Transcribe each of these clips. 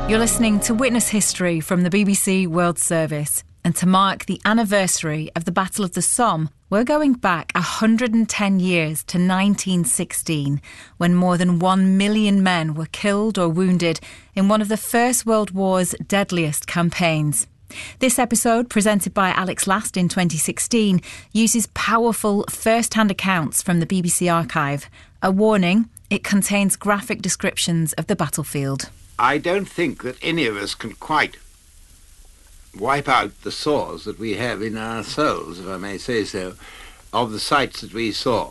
You're listening to Witness History from the BBC World Service. And to mark the anniversary of the Battle of the Somme, we're going back 110 years to 1916, when more than 1 million men were killed or wounded in one of the First World War's deadliest campaigns. This episode, presented by Alex Last in 2016, uses powerful first-hand accounts from the BBC archive. A warning, it contains graphic descriptions of the battlefield. I don't think that any of us can quite wipe out the sores that we have in our souls, if I may say so, of the sights that we saw.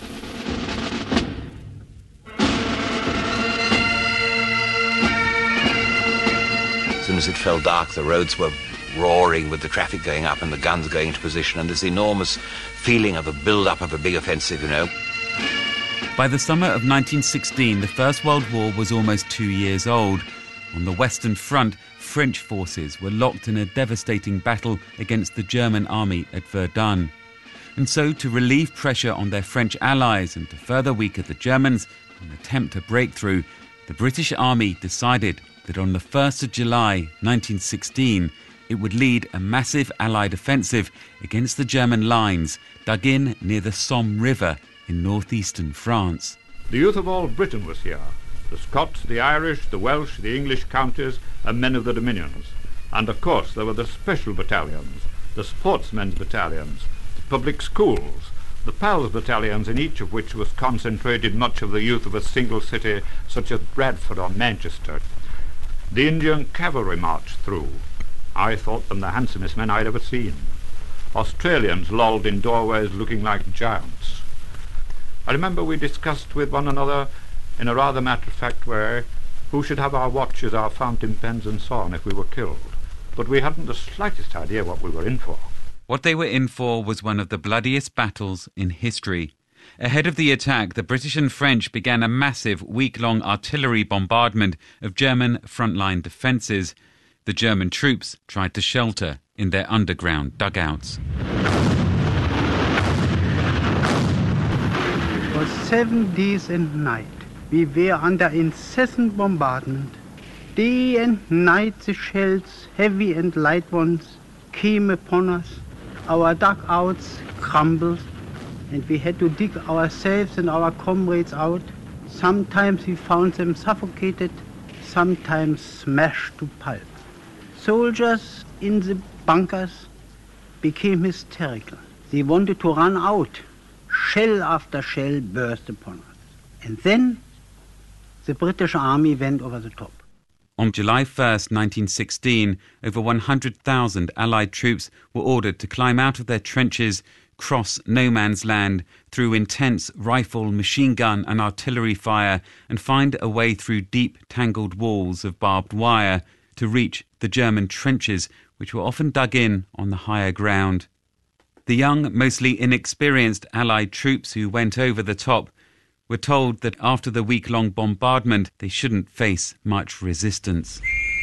As soon as it fell dark, the roads were roaring with the traffic going up and the guns going into position, and this enormous feeling of a build-up of a big offensive, you know. By the summer of 1916, the First World War was almost 2 years old. On the Western Front, French forces were locked in a devastating battle against the German army at Verdun. And so, to relieve pressure on their French allies and to further weaken the Germans in an attempt to break through, the British Army decided that on the 1st of July 1916, it would lead a massive Allied offensive against the German lines dug in near the Somme River in northeastern France. The youth of all Britain was here. The Scots, the Irish, the Welsh, the English counties, and men of the dominions. And of course there were the special battalions, the sportsmen's battalions, the public schools, the PALS battalions, in each of which was concentrated much of the youth of a single city such as Bradford or Manchester. The Indian cavalry marched through. I thought them the handsomest men I'd ever seen. Australians lolled in doorways looking like giants. I remember we discussed with one another in a rather matter-of-fact way who should have our watches, our fountain pens and so on if we were killed. But we hadn't the slightest idea what we were in for. What they were in for was one of the bloodiest battles in history. Ahead of the attack, the British and French began a massive week-long artillery bombardment of German frontline defences. The German troops tried to shelter in their underground dugouts. For 7 days and nights, we were under incessant bombardment. Day and night the shells, heavy and light ones, came upon us. Our dugouts crumbled, and we had to dig ourselves and our comrades out. Sometimes we found them suffocated, sometimes smashed to pulp. Soldiers in the bunkers became hysterical. They wanted to run out. Shell after shell burst upon us. And then the British Army went over the top. On July 1st, 1916, over 100,000 Allied troops were ordered to climb out of their trenches, cross no man's land through intense rifle, machine gun and artillery fire, and find a way through deep, tangled walls of barbed wire to reach the German trenches, which were often dug in on the higher ground. The young, mostly inexperienced Allied troops who went over the top were told that after the week-long bombardment, they shouldn't face much resistance.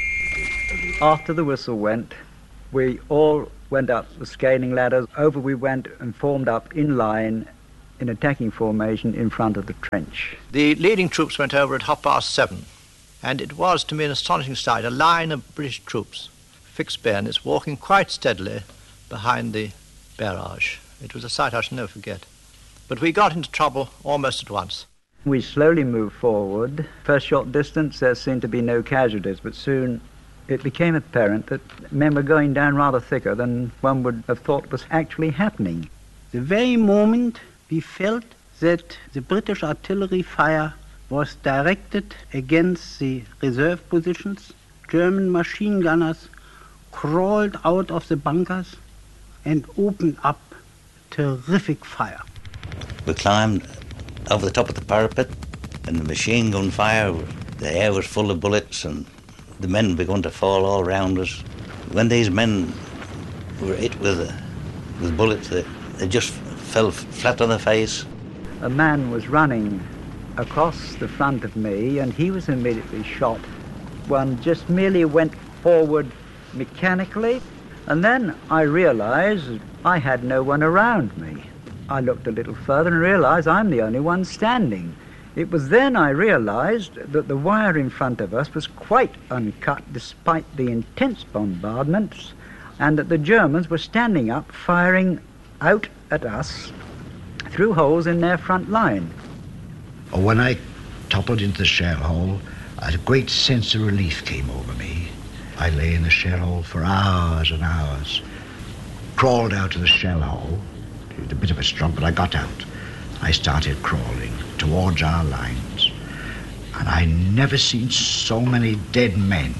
After the whistle went, we all went up the scaling ladders. Over we went and formed up in line in attacking formation in front of the trench. The leading troops went over at 7:30, and it was, to me, an astonishing sight, a line of British troops, fixed bayonets, walking quite steadily behind the barrage. It was a sight I shall never forget. But we got into trouble almost at once. We slowly moved forward. First short distance, there seemed to be no casualties, but soon it became apparent that men were going down rather thicker than one would have thought was actually happening. The very moment we felt that the British artillery fire was directed against the reserve positions, German machine gunners crawled out of the bunkers and opened up terrific fire. We climbed over the top of the parapet, and the machine gun fire, the air was full of bullets, and the men began to fall all around us. When these men were hit with bullets, they just fell flat on their face. A man was running across the front of me, and he was immediately shot. One just merely went forward mechanically, and then I realized I had no one around me. I looked a little further and realized I'm the only one standing. It was then I realised that the wire in front of us was quite uncut despite the intense bombardments, and that the Germans were standing up firing out at us through holes in their front line. When I toppled into the shell hole, a great sense of relief came over me. I lay in the shell hole for hours and hours, crawled out of the shell hole. It was a bit of a struggle, but I got out. I started crawling towards our lines, and I never seen so many dead men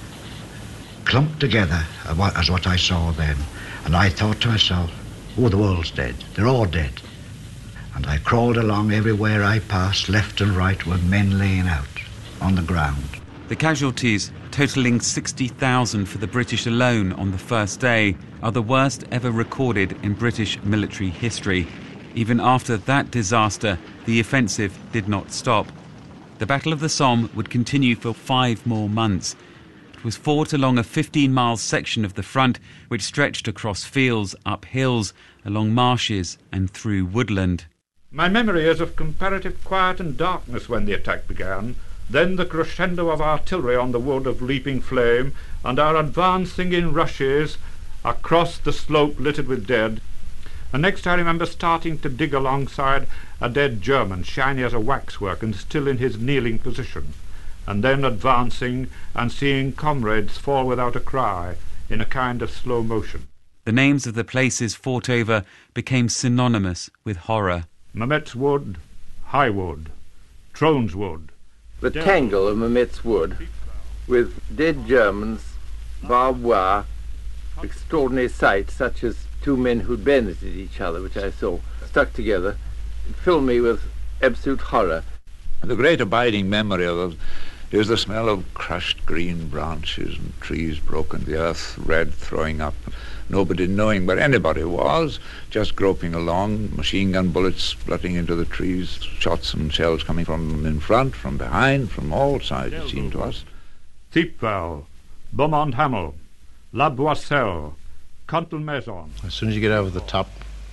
clumped together as what I saw then. And I thought to myself, oh, the world's dead. They're all dead. And I crawled along everywhere I passed, left and right, were men laying out on the ground. The casualties, totalling 60,000 for the British alone on the first day, are the worst ever recorded in British military history. Even after that disaster, the offensive did not stop. The Battle of the Somme would continue for 5 more months. It was fought along a 15-mile section of the front, which stretched across fields, up hills, along marshes and through woodland. My memory is of comparative quiet and darkness when the attack began, then the crescendo of artillery on the wood of leaping flame, and our advancing in rushes across the slope littered with dead. And next I remember starting to dig alongside a dead German, shiny as a waxwork and still in his kneeling position, and then advancing and seeing comrades fall without a cry in a kind of slow motion. The names of the places fought over became synonymous with horror. Mametz Wood, High Wood, Trones Wood. The tangle of Mametz Wood, with dead Germans, barbed wire, extraordinary sights such as 2 men who'd bayoneted each other, which I saw, stuck together. It filled me with absolute horror. The great abiding memory of it is the smell of crushed green branches and trees broken, the earth red, throwing up, nobody knowing where anybody was, just groping along, machine gun bullets splutting into the trees, shots and shells coming from in front, from behind, from all sides, it seemed to us. Thiepval, Beaumont-Hamel, La Boisselle, Contalmaison. As soon as you get over the top,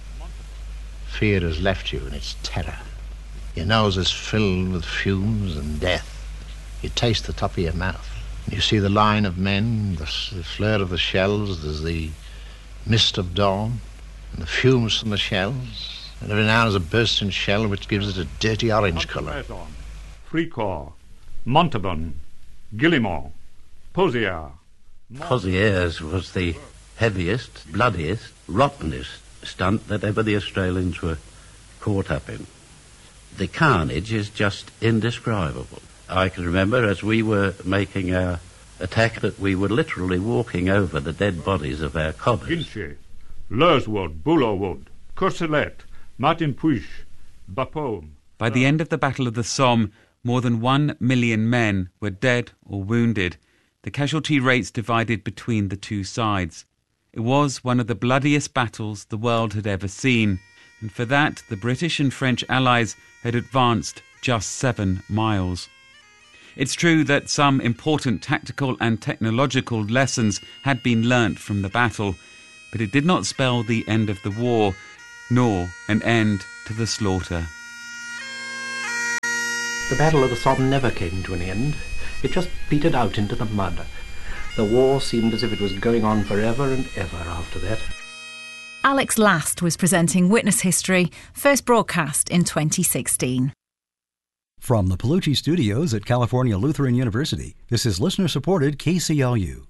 fear has left you and it's terror. Your nose is filled with fumes and death. You taste the top of your mouth. You see the line of men, the flare of the shells, there's the mist of dawn, and the fumes from the shells. And every now and then there's a bursting shell which gives it a dirty orange colour. Fricourt, Montauban, Guillemont, Pozières. Pozières was the heaviest, bloodiest, rottenest stunt that ever the Australians were caught up in. The carnage is just indescribable. I can remember as we were making our attack that we were literally walking over the dead bodies of our cobbers. Guinchy, Leurswood, Boulotwood, Courcelette, Martinpuich, Bapaume. By the end of the Battle of the Somme, more than 1 million men were dead or wounded. The casualty rates divided between the two sides. It was one of the bloodiest battles the world had ever seen, and for that the British and French allies had advanced just 7 miles. It's true that some important tactical and technological lessons had been learnt from the battle, but it did not spell the end of the war, nor an end to the slaughter. The Battle of the Somme never came to an end. It just petered out into the mud. The war seemed as if it was going on forever and ever after that. Alex Last was presenting Witness History, first broadcast in 2016. From the Palucci Studios at California Lutheran University, this is listener-supported KCLU.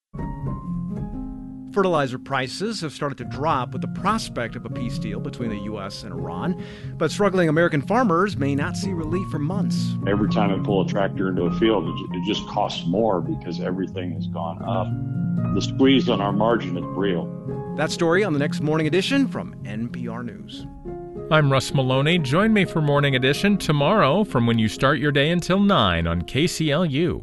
Fertilizer prices have started to drop with the prospect of a peace deal between the U.S. and Iran, but struggling American farmers may not see relief for months. Every time I pull a tractor into a field, it just costs more because everything has gone up. The squeeze on our margin is real. That story on the next Morning Edition from NPR News. I'm Russ Maloney. Join me for Morning Edition tomorrow from when you start your day until 9 on KCLU.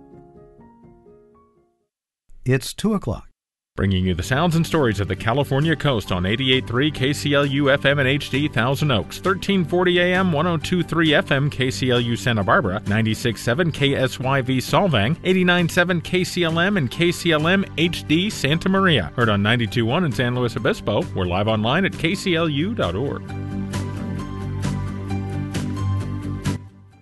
It's 2 o'clock. Bringing you the sounds and stories of the California coast on 88.3 KCLU FM and HD Thousand Oaks, 1340 AM, 102.3 FM KCLU Santa Barbara, 96.7 KSYV Solvang, 89.7 KCLM and KCLM HD Santa Maria. Heard on 92.1 in San Luis Obispo. We're live online at kclu.org.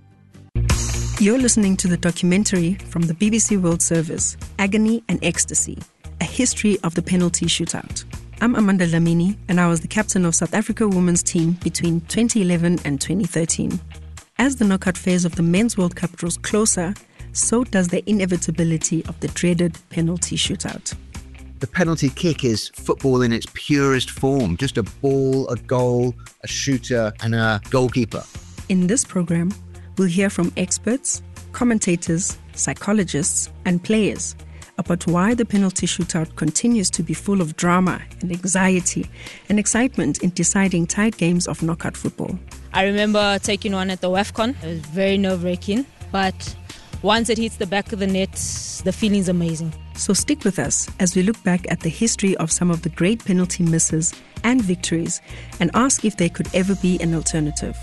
You're listening to the documentary from the BBC World Service, Agony and Ecstasy, a history of the penalty shootout. I'm Amanda Lamini, and I was the captain of South Africa women's team between 2011 and 2013. As the knockout phase of the Men's World Cup draws closer, so does the inevitability of the dreaded penalty shootout. The penalty kick is football in its purest form, just a ball, a goal, a shooter, and a goalkeeper. In this program, we'll hear from experts, commentators, psychologists, and players about why the penalty shootout continues to be full of drama and anxiety and excitement in deciding tight games of knockout football. I remember taking one at the WAFCON. It was very nerve-wracking, but once it hits the back of the net, the feeling's amazing. So stick with us as we look back at the history of some of the great penalty misses and victories and ask if there could ever be an alternative.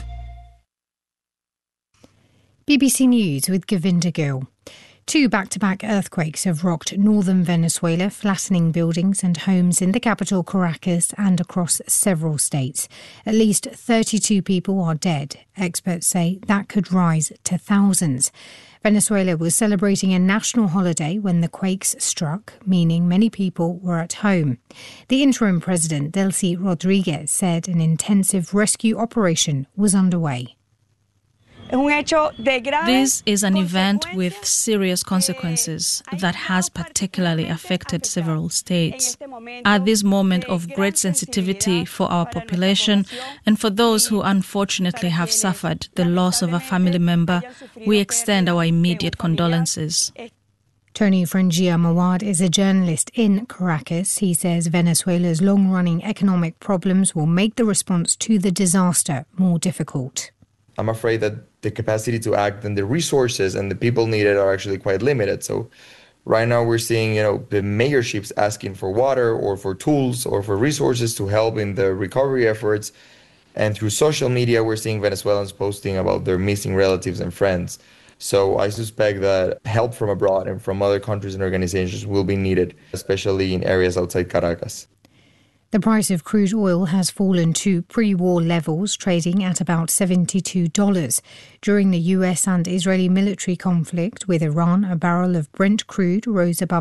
BBC News with Govinda Gill. 2 back-to-back earthquakes have rocked northern Venezuela, flattening buildings and homes in the capital Caracas and across several states. At least 32 people are dead. Experts say that could rise to thousands. Venezuela was celebrating a national holiday when the quakes struck, meaning many people were at home. The interim president, Delcy Rodriguez, said an intensive rescue operation was underway. This is an event with serious consequences that has particularly affected several states. At this moment of great sensitivity for our population and for those who unfortunately have suffered the loss of a family member, we extend our immediate condolences. Tony Frangia Mawad is a journalist in Caracas. He says Venezuela's long-running economic problems will make the response to the disaster more difficult. I'm afraid that the capacity to act and the resources and the people needed are actually quite limited. So right now we're seeing, the mayorships asking for water or for tools or for resources to help in the recovery efforts. And through social media, we're seeing Venezuelans posting about their missing relatives and friends. So I suspect that help from abroad and from other countries and organizations will be needed, especially in areas outside Caracas. The price of crude oil has fallen to pre-war levels, trading at about $72. During the US and Israeli military conflict with Iran, a barrel of Brent crude rose above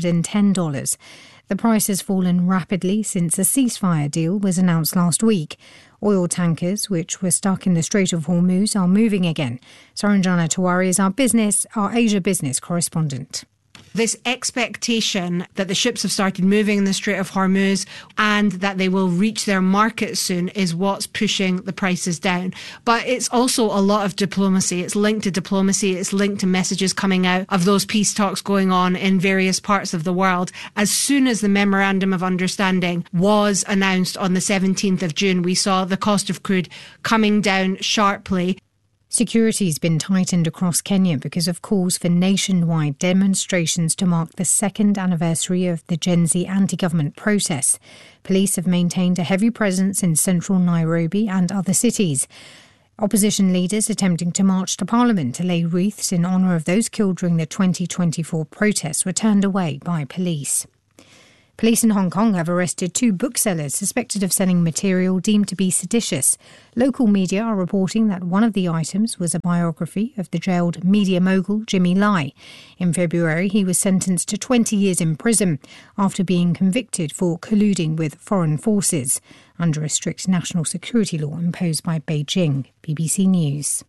$110. The price has fallen rapidly since a ceasefire deal was announced last week. Oil tankers, which were stuck in the Strait of Hormuz, are moving again. Saranjana Tawari is our Asia business correspondent. This expectation that the ships have started moving in the Strait of Hormuz and that they will reach their market soon is what's pushing the prices down. But it's also a lot of diplomacy. It's linked to diplomacy. It's linked to messages coming out of those peace talks going on in various parts of the world. As soon as the Memorandum of Understanding was announced on the 17th of June, we saw the cost of crude coming down sharply. Security's been tightened across Kenya because of calls for nationwide demonstrations to mark the second anniversary of the Gen Z anti-government protests. Police have maintained a heavy presence in central Nairobi and other cities. Opposition leaders attempting to march to Parliament to lay wreaths in honour of those killed during the 2024 protests were turned away by police. Police in Hong Kong have arrested 2 booksellers suspected of selling material deemed to be seditious. Local media are reporting that one of the items was a biography of the jailed media mogul Jimmy Lai. In February, he was sentenced to 20 years in prison after being convicted for colluding with foreign forces under a strict national security law imposed by Beijing. BBC News.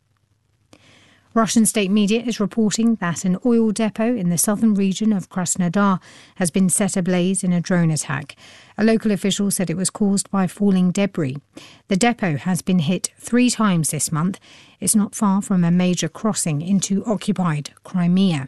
Russian state media is reporting that an oil depot in the southern region of Krasnodar has been set ablaze in a drone attack. A local official said it was caused by falling debris. The depot has been hit 3 times this month. It's not far from a major crossing into occupied Crimea.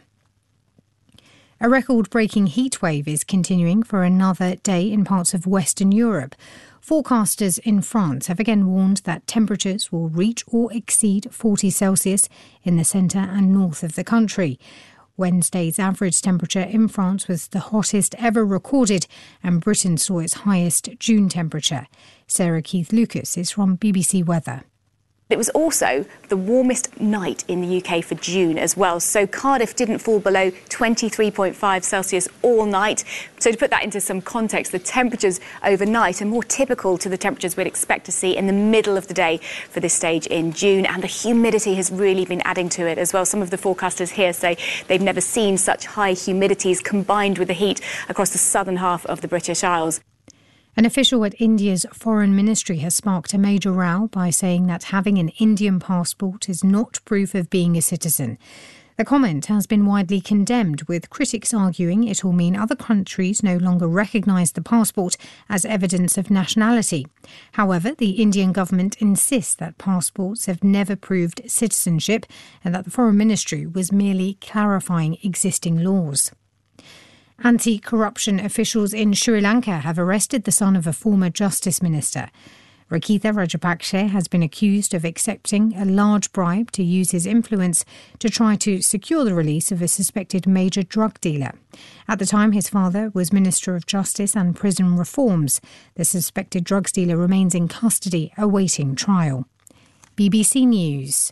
A record-breaking heatwave is continuing for another day in parts of Western Europe. Forecasters in France have again warned that temperatures will reach or exceed 40 Celsius in the centre and north of the country. Wednesday's average temperature in France was the hottest ever recorded, and Britain saw its highest June temperature. Sarah Keith-Lucas is from BBC Weather. It was also the warmest night in the UK for June as well. So Cardiff didn't fall below 23.5 Celsius all night. So to put that into some context, the temperatures overnight are more typical to the temperatures we'd expect to see in the middle of the day for this stage in June. And the humidity has really been adding to it as well. Some of the forecasters here say they've never seen such high humidities combined with the heat across the southern half of the British Isles. An official at India's foreign ministry has sparked a major row by saying that having an Indian passport is not proof of being a citizen. The comment has been widely condemned, with critics arguing it will mean other countries no longer recognise the passport as evidence of nationality. However, the Indian government insists that passports have never proved citizenship and that the foreign ministry was merely clarifying existing laws. Anti-corruption officials in Sri Lanka have arrested the son of a former justice minister. Rakitha Rajapaksa has been accused of accepting a large bribe to use his influence to try to secure the release of a suspected major drug dealer. At the time, his father was Minister of Justice and Prison Reforms. The suspected drugs dealer remains in custody awaiting trial. BBC News.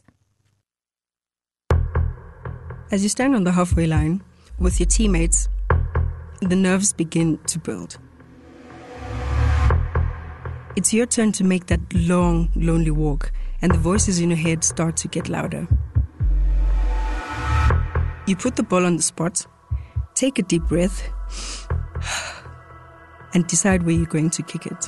As you stand on the halfway line with your teammates, the nerves begin to build. It's your turn to make that long, lonely walk, and the voices in your head start to get louder. You put the ball on the spot, take a deep breath, and decide where you're going to kick it.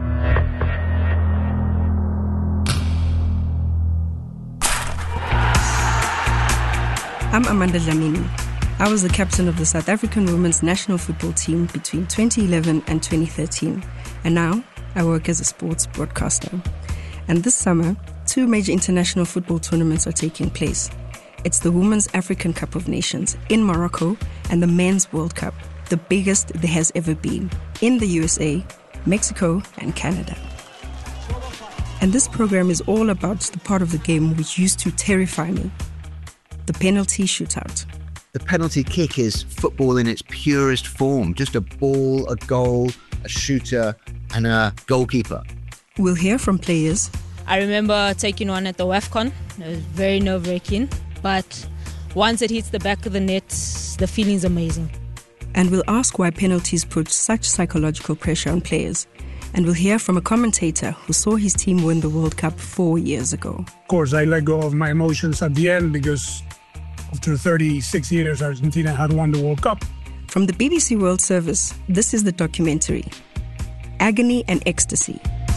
I'm Amanda Dlamini. I was the captain of the South African women's national football team between 2011 and 2013, and now I work as a sports broadcaster. And this summer, 2 major international football tournaments are taking place. It's the Women's African Cup of Nations in Morocco and the Men's World Cup, the biggest there has ever been, in the USA, Mexico and Canada. And this program is all about the part of the game which used to terrify me, the penalty shootout. The penalty kick is football in its purest form. Just a ball, a goal, a shooter, and a goalkeeper. We'll hear from players. I remember taking one at the WAFCON. It was very nerve-wracking. But once it hits the back of the net, the feeling's amazing. And we'll ask why penalties put such psychological pressure on players. And we'll hear from a commentator who saw his team win the World Cup 4 years ago. Of course, I let go of my emotions at the end because after 36 years, Argentina had won the World Cup. From the BBC World Service, this is the documentary, Agony and Ecstasy,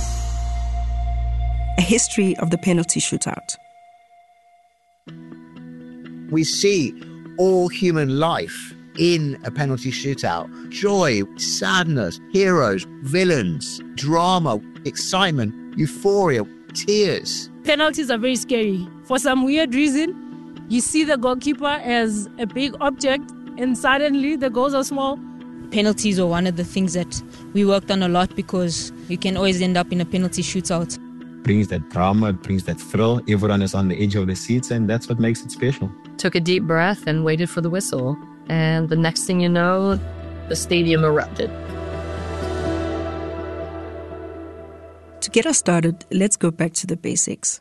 a history of the penalty shootout. We see all human life in a penalty shootout. Joy, sadness, heroes, villains, drama, excitement, euphoria, tears. Penalties are very scary. For some weird reason, you see the goalkeeper as a big object and suddenly the goals are small. Penalties are one of the things that we worked on a lot because you can always end up in a penalty shootout. Brings that drama, it brings that thrill. Everyone is on the edge of their seats, and that's what makes it special. Took a deep breath and waited for the whistle. And the next thing you know, the stadium erupted. To get us started, let's go back to the basics.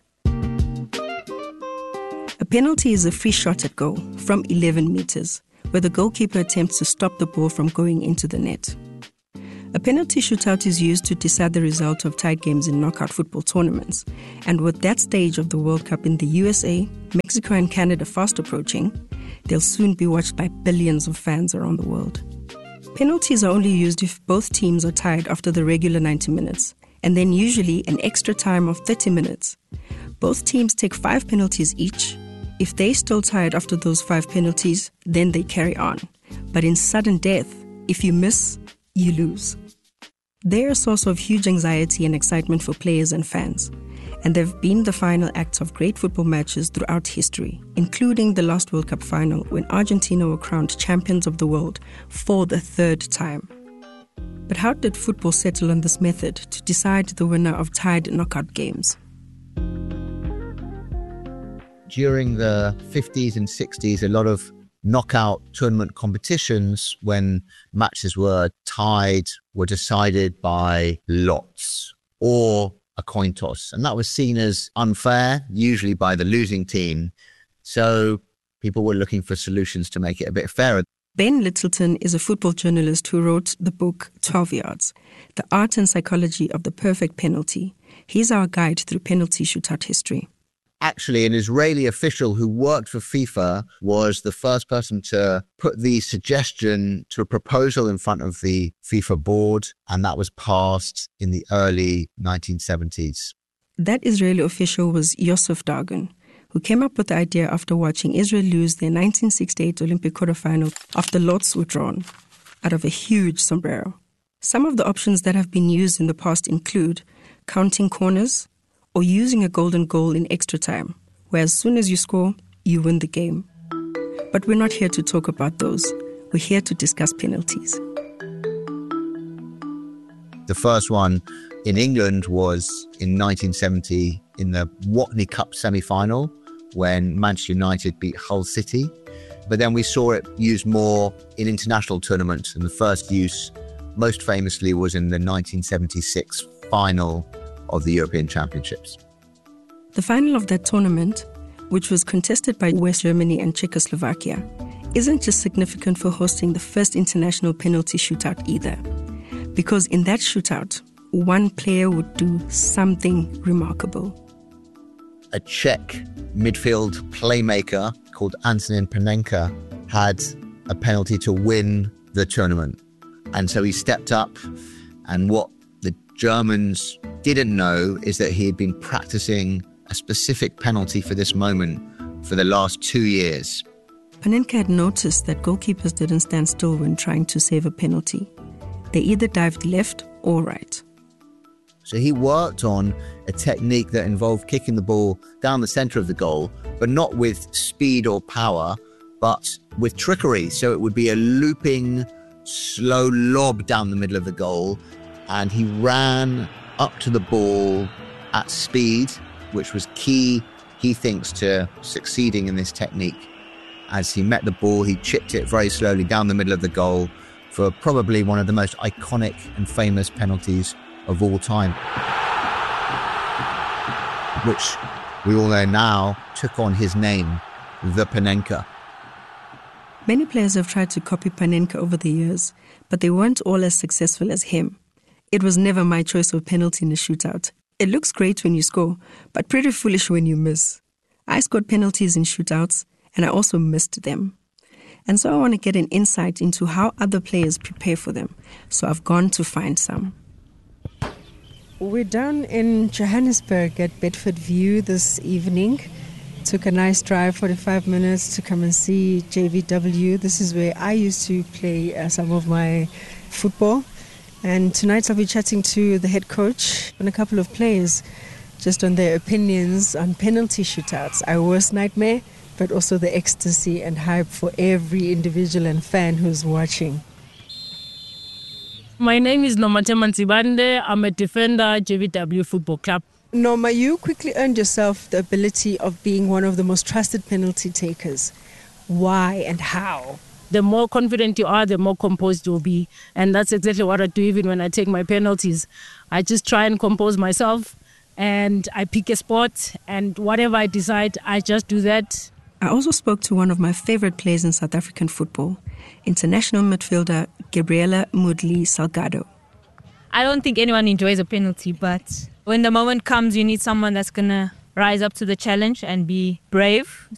A penalty is a free shot at goal from 11 meters, where the goalkeeper attempts to stop the ball from going into the net. A penalty shootout is used to decide the result of tied games in knockout football tournaments. And with that stage of the World Cup in the USA, Mexico and Canada fast approaching, they'll soon be watched by billions of fans around the world. Penalties are only used if both teams are tied after the regular 90 minutes, and then usually an extra time of 30 minutes. Both teams take 5 penalties each. If they're still tied after those 5 penalties, then they carry on. But in sudden death, if you miss, you lose. They're a source of huge anxiety and excitement for players and fans. And they've been the final acts of great football matches throughout history, including the last World Cup final when Argentina were crowned champions of the world for the 3rd time. But how did football settle on this method to decide the winner of tied knockout games? During the 50s and 60s, a lot of knockout tournament competitions, when matches were tied, were decided by lots or a coin toss. And that was seen as unfair, usually by the losing team. So people were looking for solutions to make it a bit fairer. Ben Littleton is a football journalist who wrote the book 12 Yards, The Art and Psychology of the Perfect Penalty. He's our guide through penalty shootout history. Actually, an Israeli official who worked for FIFA was the first person to put the suggestion to a proposal in front of the FIFA board, and that was passed in the early 1970s. That Israeli official was Yosef Dagon, who came up with the idea after watching Israel lose their 1968 Olympic quarterfinal after lots were drawn out of a huge sombrero. Some of the options that have been used in the past include counting corners, or using a golden goal in extra time, where as soon as you score, you win the game. But we're not here to talk about those. We're here to discuss penalties. The first one in England was in 1970 in the Watney Cup semi-final when Manchester United beat Hull City. But then we saw it used more in international tournaments, and the first use, most famously, was in the 1976 final of the European Championships. The final of that tournament, which was contested by West Germany and Czechoslovakia, isn't just significant for hosting the first international penalty shootout either. Because in that shootout, one player would do something remarkable. A Czech midfield playmaker called Antonín Panenka had a penalty to win the tournament. And so he stepped up, and what the Germans didn't know is that he had been practicing a specific penalty for this moment for the last 2 years. Panenka had noticed that goalkeepers didn't stand still when trying to save a penalty. They either dived left or right. So he worked on a technique that involved kicking the ball down the centre of the goal, but not with speed or power, but with trickery. So it would be a looping, slow lob down the middle of the goal, and he ran up to the ball at speed, which was key, he thinks, to succeeding in this technique. As he met the ball, he chipped it very slowly down the middle of the goal for probably one of the most iconic and famous penalties of all time, which we all know now took on his name, the Panenka. Many players have tried to copy Panenka over the years, but they weren't all as successful as him. It was never my choice of penalty in a shootout. It looks great when you score, but pretty foolish when you miss. I scored penalties in shootouts, and I also missed them. And so I want to get an insight into how other players prepare for them. So I've gone to find some. We're down in Johannesburg at Bedford View this evening. Took a nice drive, 45 minutes, to come and see JVW. This is where I used to play some of my football. And tonight I'll be chatting to the head coach and a couple of players just on their opinions on penalty shootouts. Our worst nightmare, but also the ecstasy and hype for every individual and fan who's watching. My name is Nomatema Ntsibande. I'm a defender, JVW Football Club. Norma, you quickly earned yourself the ability of being one of the most trusted penalty takers. Why and how? The more confident you are, the more composed you'll be. And that's exactly what I do even when I take my penalties. I just try and compose myself, and I pick a spot, and whatever I decide, I just do that. I also spoke to one of my favorite players in South African football, international midfielder Gabriela Mudli Salgado. I don't think anyone enjoys a penalty, but when the moment comes, you need someone that's going to rise up to the challenge and be brave